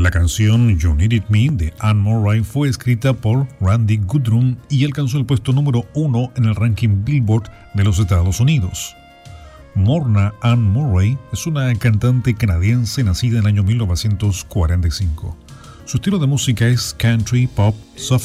La canción You Needed Me de Anne Murray fue escrita por Randy Goodrum y alcanzó el puesto número 1 en el ranking Billboard de los Estados Unidos. Morna Anne Murray es una cantante canadiense nacida en el año 1945. Su estilo de música es country, pop, soft